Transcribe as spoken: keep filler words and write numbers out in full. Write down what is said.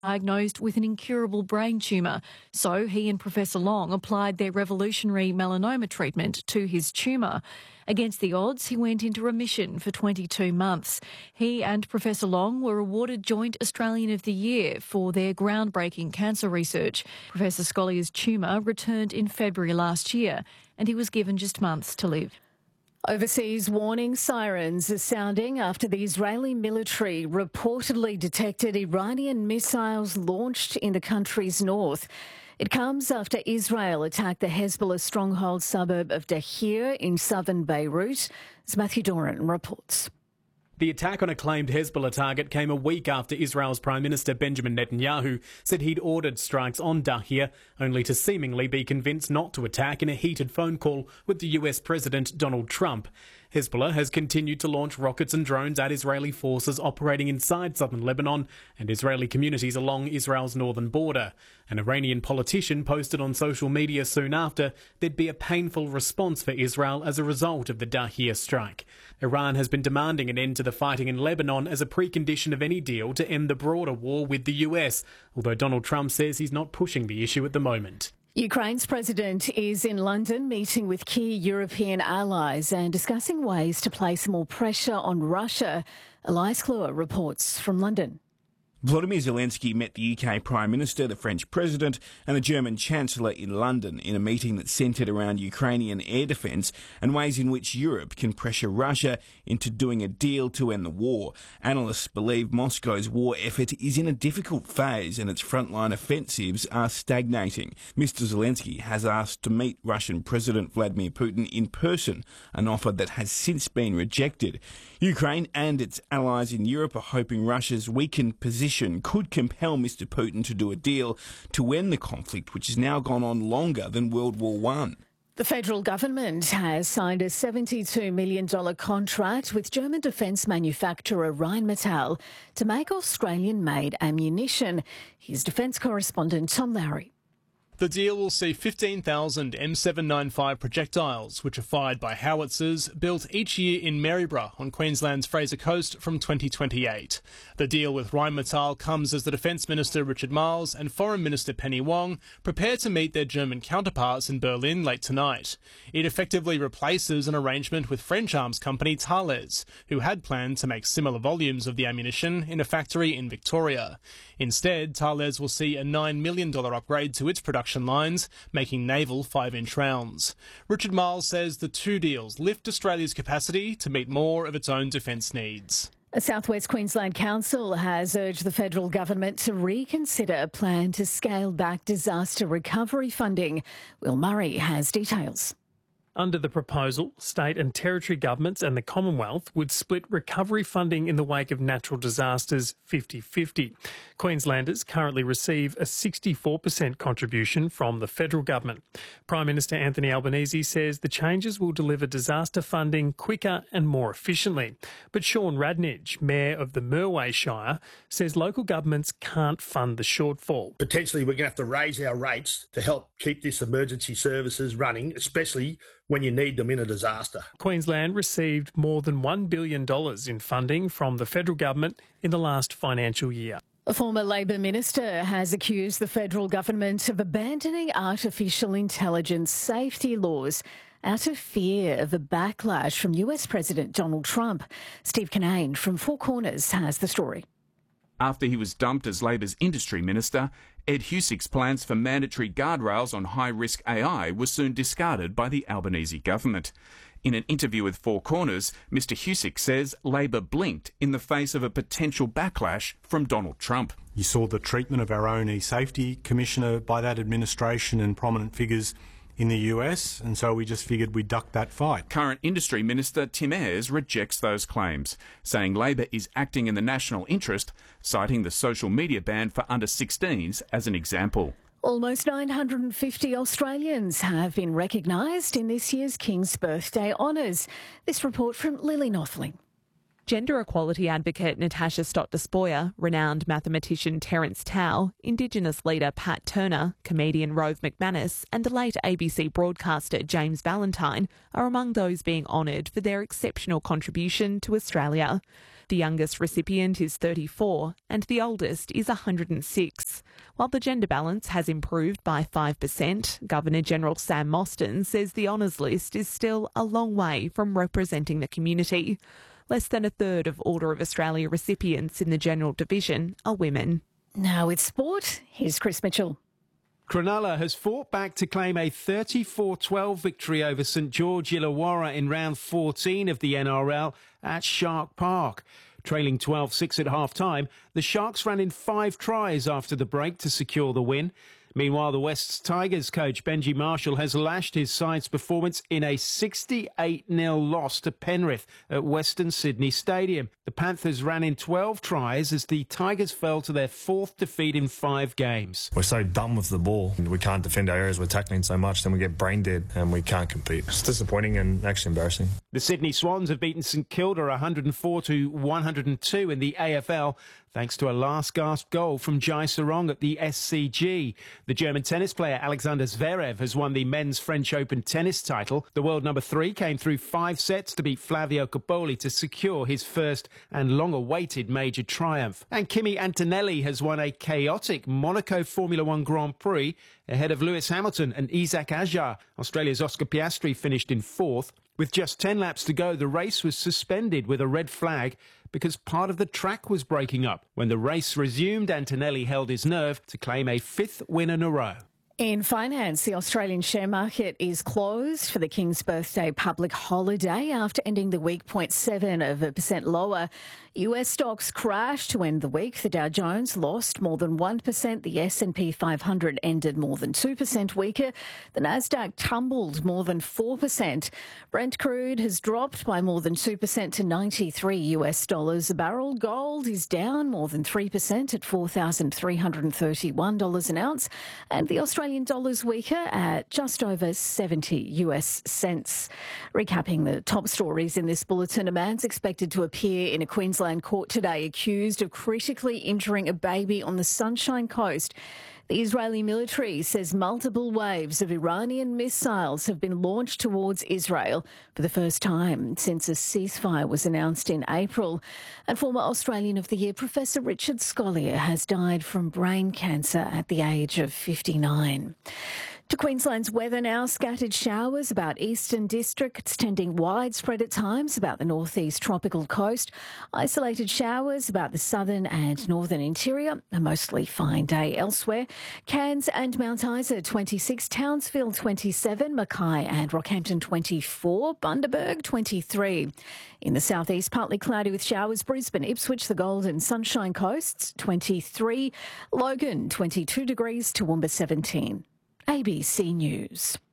diagnosed with an incurable brain tumour, so he and Professor Long applied their revolutionary melanoma treatment to his tumour. Against the odds, he went into remission for twenty-two months. He and Professor Long were awarded Joint Australian of the Year for their groundbreaking cancer research. Professor Scollier's tumour returned in February last year, and he was given just months to live. Overseas warning sirens are sounding after the Israeli military reportedly detected Iranian missiles launched in the country's north. It comes after Israel attacked the Hezbollah stronghold suburb of Dahir in southern Beirut, as Matthew Doran reports. The attack on a claimed Hezbollah target came a week after Israel's Prime Minister Benjamin Netanyahu said he'd ordered strikes on Dahir, only to seemingly be convinced not to attack in a heated phone call with the U S President Donald Trump. Hezbollah has continued to launch rockets and drones at Israeli forces operating inside southern Lebanon and Israeli communities along Israel's northern border. An Iranian politician posted on social media soon after there'd be a painful response for Israel as a result of the Dahir strike. Iran has been demanding an end to the fighting in Lebanon as a precondition of any deal to end the broader war with the U S, although Donald Trump says he's not pushing the issue at the moment. Ukraine's president is in London meeting with key European allies and discussing ways to place more pressure on Russia. Elias Kluwer reports from London. Volodymyr Zelensky met the U K Prime Minister, the French President and the German Chancellor in London in a meeting that centred around Ukrainian air defence and ways in which Europe can pressure Russia into doing a deal to end the war. Analysts believe Moscow's war effort is in a difficult phase and its frontline offensives are stagnating. Mister Zelensky has asked to meet Russian President Vladimir Putin in person, an offer that has since been rejected. Ukraine and its allies in Europe are hoping Russia's weakened position could compel Mister Putin to do a deal to end the conflict, which has now gone on longer than World War One. The federal government has signed a seventy-two million dollars contract with German defence manufacturer Rheinmetall to make Australian-made ammunition. Here's defence correspondent Tom Lowry. The deal will see fifteen thousand M seven ninety-five projectiles, which are fired by howitzers, built each year in Maryborough on Queensland's Fraser Coast from twenty twenty-eight. The deal with Rheinmetall comes as the Defence Minister Richard Marles and Foreign Minister Penny Wong prepare to meet their German counterparts in Berlin late tonight. It effectively replaces an arrangement with French arms company Thales, who had planned to make similar volumes of the ammunition in a factory in Victoria. Instead, Thales will see a nine million dollars upgrade to its production lines, making naval five-inch rounds. Richard Marles says the two deals lift Australia's capacity to meet more of its own defence needs. A South West Queensland Council has urged the federal government to reconsider a plan to scale back disaster recovery funding. Will Murray has details. Under the proposal, state and territory governments and the Commonwealth would split recovery funding in the wake of natural disasters fifty-fifty. Queenslanders currently receive a sixty-four percent contribution from the federal government. Prime Minister Anthony Albanese says the changes will deliver disaster funding quicker and more efficiently. But Sean Radnidge, Mayor of the Merway Shire, says local governments can't fund the shortfall. Potentially we're going to have to raise our rates to help keep this emergency services running, especially when you need them in a disaster. Queensland received more than one billion dollars in funding from the federal government in the last financial year. A former Labor minister has accused the federal government of abandoning artificial intelligence safety laws out of fear of a backlash from U S President Donald Trump. Steve Kinane from Four Corners has the story. After he was dumped as Labor's industry minister, Ed Husick's plans for mandatory guardrails on high-risk A I were soon discarded by the Albanese government. In an interview with Four Corners, Mr Husick says Labor blinked in the face of a potential backlash from Donald Trump. You saw the treatment of our own e-safety commissioner by that administration and prominent figures in the U S, and so we just figured we'd duck that fight. Current Industry Minister Tim Ayres rejects those claims, saying Labor is acting in the national interest, citing the social media ban for under sixteens as an example. Almost nine hundred fifty Australians have been recognised in this year's King's Birthday Honours. This report from Lily Nothling. Gender equality advocate Natasha Stott-Despoja, renowned mathematician Terence Tao, Indigenous leader Pat Turner, comedian Rove McManus and late A B C broadcaster James Valentine are among those being honoured for their exceptional contribution to Australia. The youngest recipient is thirty-four and the oldest is one hundred six. While the gender balance has improved by five percent, Governor-General Sam Mostyn says the honours list is still a long way from representing the community. Less than a third of Order of Australia recipients in the General Division are women. Now with sport, here's Chris Mitchell. Cronulla has fought back to claim a thirty-four twelve victory over St George Illawarra in round fourteen of the N R L at Shark Park. Trailing twelve six at half-time, the Sharks ran in five tries after the break to secure the win. Meanwhile, the West's Tigers coach Benji Marshall has lashed his side's performance in a sixty-eight nil loss to Penrith at Western Sydney Stadium. The Panthers ran in twelve tries as the Tigers fell to their fourth defeat in five games. We're so done with the ball. We can't defend our areas. We're tackling so much, then we get brain dead and we can't compete. It's disappointing and actually embarrassing. The Sydney Swans have beaten St Kilda one hundred four to one hundred two in the A F L. Thanks to a last-gasp goal from Jai Sarong at the S C G. The German tennis player Alexander Zverev has won the men's French Open tennis title. The world number three came through five sets to beat Flavio Coppoli to secure his first and long-awaited major triumph. And Kimi Antonelli has won a chaotic Monaco Formula One Grand Prix ahead of Lewis Hamilton and Isaac Ajar. Australia's Oscar Piastri finished in fourth. With just ten laps to go, the race was suspended with a red flag because part of the track was breaking up. When the race resumed, Antonelli held his nerve to claim a fifth win in a row. In finance, the Australian share market is closed for the King's birthday public holiday after ending the week zero point seven of a percent lower. U S stocks crashed to end the week. The Dow Jones lost more than one percent. The S and P five hundred ended more than two percent weaker. The Nasdaq tumbled more than four percent. Brent crude has dropped by more than two percent to ninety-three U S dollars a barrel. Gold is down more than three percent at four thousand three hundred thirty-one dollars an ounce. And the Australian dollar's weaker at just over seventy U S cents. Recapping the top stories in this bulletin, a man's expected to appear in a Queensland court today accused of critically injuring a baby on the Sunshine Coast. The Israeli military says multiple waves of Iranian missiles have been launched towards Israel for the first time since a ceasefire was announced in April. And former Australian of the Year Professor Richard Scolyer has died from brain cancer at the age of fifty-nine. To Queensland's weather now, scattered showers about eastern districts, tending widespread at times about the northeast tropical coast. Isolated showers about the southern and northern interior. A mostly fine day elsewhere. Cairns and Mount Isa twenty-six, Townsville twenty-seven, Mackay and Rockhampton twenty-four, Bundaberg twenty-three. In the southeast, partly cloudy with showers. Brisbane, Ipswich, the Gold and Sunshine Coasts twenty-three, Logan twenty-two degrees, Toowoomba seventeen. A B C News.